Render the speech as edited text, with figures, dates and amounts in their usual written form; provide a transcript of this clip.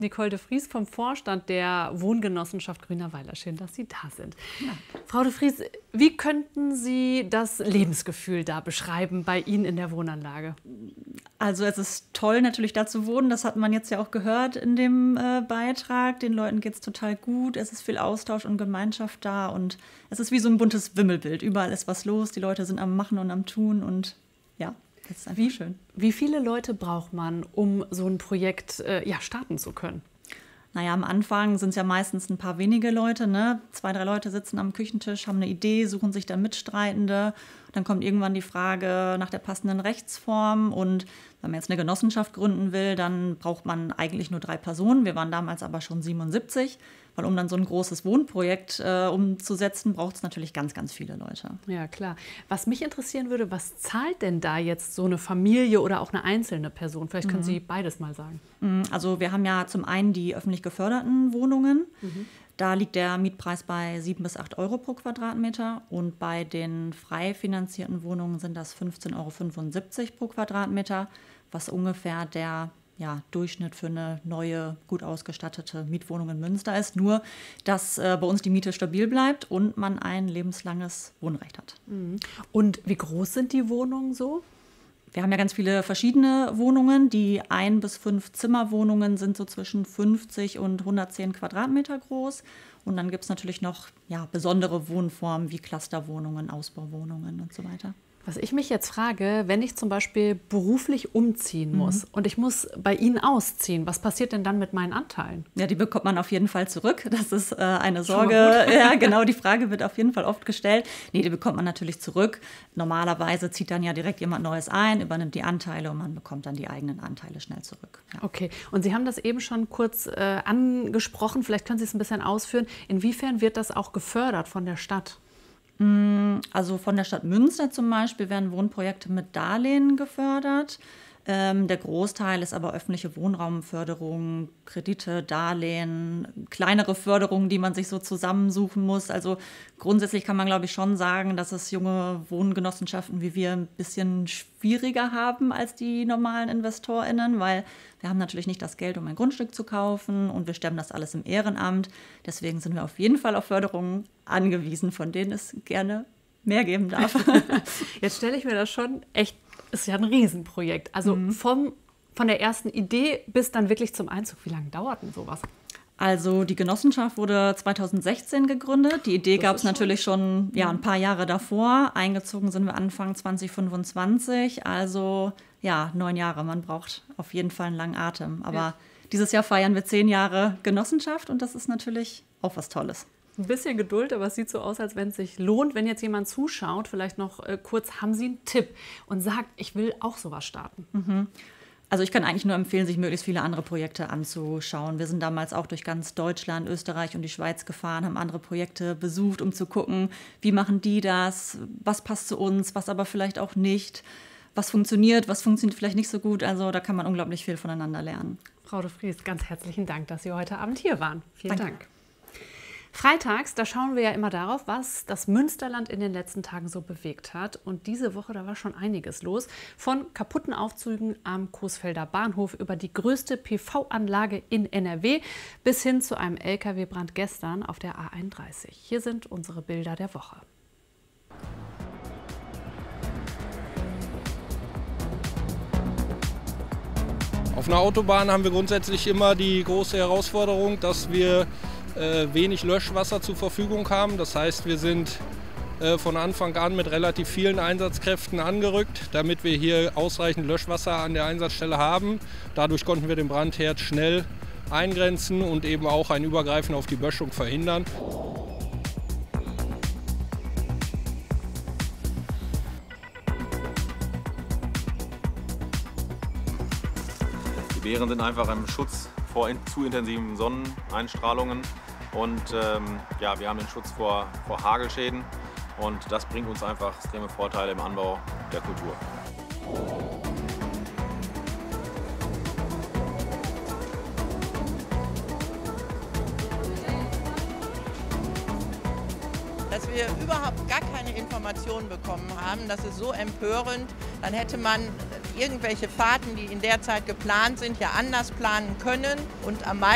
Nicole de Vries vom Vorstand der Wohngenossenschaft Grünerweiler. Schön, dass Sie da sind. Ja. Frau de Vries, wie könnten Sie das Lebensgefühl da beschreiben bei Ihnen in der Wohnanlage? Also es ist toll, natürlich da zu wohnen. Das hat man jetzt ja auch gehört in dem Beitrag. Den Leuten geht es total gut. Es ist viel Austausch und Gemeinschaft da. Und es ist wie so ein buntes Wimmelbild. Überall ist was los. Die Leute sind am Machen und am Tun. Und ja, das ist einfach schön. Wie viele Leute braucht man, um so ein Projekt starten zu können? Naja, am Anfang sind es ja meistens ein paar wenige Leute, ne? 2, 3 Leute sitzen am Küchentisch, haben eine Idee, suchen sich dann Mitstreitende. Dann kommt irgendwann die Frage nach der passenden Rechtsform. Und wenn man jetzt eine Genossenschaft gründen will, dann braucht man eigentlich nur 3 Personen. Wir waren damals aber schon 77, weil um dann so ein großes Wohnprojekt umzusetzen, braucht es natürlich ganz, ganz viele Leute. Ja, klar. Was mich interessieren würde, was zahlt denn da jetzt so eine Familie oder auch eine einzelne Person? Vielleicht können Sie beides mal sagen. Also wir haben ja zum einen die öffentlich geförderten Wohnungen. Da liegt der Mietpreis bei 7 bis 8 Euro pro Quadratmeter. Und bei den frei finanzierten Wohnungen sind das 15,75 Euro pro Quadratmeter, was ungefähr der Durchschnitt für eine neue, gut ausgestattete Mietwohnung in Münster ist. Nur, dass bei uns die Miete stabil bleibt und man ein lebenslanges Wohnrecht hat. Und wie groß sind die Wohnungen so? Wir haben ja ganz viele verschiedene Wohnungen. Die 1 bis 5 Zimmerwohnungen sind so zwischen 50 und 110 Quadratmeter groß. Und dann gibt es natürlich noch besondere Wohnformen wie Clusterwohnungen, Ausbauwohnungen und so weiter. Was ich mich jetzt frage, wenn ich zum Beispiel beruflich umziehen muss und ich muss bei Ihnen ausziehen, was passiert denn dann mit meinen Anteilen? Ja, die bekommt man auf jeden Fall zurück. Das ist eine Sorge. Ja, genau, die Frage wird auf jeden Fall oft gestellt. Nee, die bekommt man natürlich zurück. Normalerweise zieht dann ja direkt jemand Neues ein, übernimmt die Anteile und man bekommt dann die eigenen Anteile schnell zurück. Ja. Okay, und Sie haben das eben schon kurz angesprochen. Vielleicht können Sie es ein bisschen ausführen. Inwiefern wird das auch gefördert von der Stadt? Also von der Stadt Münster zum Beispiel werden Wohnprojekte mit Darlehen gefördert. Der Großteil ist aber öffentliche Wohnraumförderung, Kredite, Darlehen, kleinere Förderungen, die man sich so zusammensuchen muss. Also grundsätzlich kann man, glaube ich, schon sagen, dass es junge Wohngenossenschaften wie wir ein bisschen schwieriger haben als die normalen InvestorInnen, weil wir haben natürlich nicht das Geld, um ein Grundstück zu kaufen und wir stemmen das alles im Ehrenamt. Deswegen sind wir auf jeden Fall auf Förderungen angewiesen, von denen es gerne mehr geben darf. Jetzt stelle ich mir das schon echt, ist ja ein Riesenprojekt. Also von der ersten Idee bis dann wirklich zum Einzug. Wie lange dauert denn sowas? Also die Genossenschaft wurde 2016 gegründet. Die Idee gab es natürlich schon ein paar Jahre davor. Eingezogen sind wir Anfang 2025. Also 9 Jahre. Man braucht auf jeden Fall einen langen Atem. Aber dieses Jahr feiern wir 10 Jahre Genossenschaft und das ist natürlich auch was Tolles. Ein bisschen Geduld, aber es sieht so aus, als wenn es sich lohnt. Wenn jetzt jemand zuschaut, vielleicht noch kurz, haben Sie einen Tipp und sagt, ich will auch sowas starten? Also ich kann eigentlich nur empfehlen, sich möglichst viele andere Projekte anzuschauen. Wir sind damals auch durch ganz Deutschland, Österreich und die Schweiz gefahren, haben andere Projekte besucht, um zu gucken, wie machen die das, was passt zu uns, was aber vielleicht auch nicht, was funktioniert vielleicht nicht so gut. Also da kann man unglaublich viel voneinander lernen. Frau de Vries, ganz herzlichen Dank, dass Sie heute Abend hier waren. Vielen Dank. Freitags, da schauen wir ja immer darauf, was das Münsterland in den letzten Tagen so bewegt hat. Und diese Woche, da war schon einiges los. Von kaputten Aufzügen am Coesfelder Bahnhof über die größte PV-Anlage in NRW bis hin zu einem Lkw-Brand gestern auf der A31. Hier sind unsere Bilder der Woche. Auf einer Autobahn haben wir grundsätzlich immer die große Herausforderung, dass wir wenig Löschwasser zur Verfügung haben. Das heißt, wir sind von Anfang an mit relativ vielen Einsatzkräften angerückt, damit wir hier ausreichend Löschwasser an der Einsatzstelle haben. Dadurch konnten wir den Brandherd schnell eingrenzen und eben auch ein Übergreifen auf die Böschung verhindern. Die Beeren sind einfach im Schutz vor zu intensiven Sonneneinstrahlungen und wir haben den Schutz vor Hagelschäden und das bringt uns einfach extreme Vorteile im Anbau der Kultur. Dass wir überhaupt gar keine Informationen bekommen haben, das ist so empörend. Dann hätte man irgendwelche Fahrten, die in der Zeit geplant sind, ja anders planen können. Und am meisten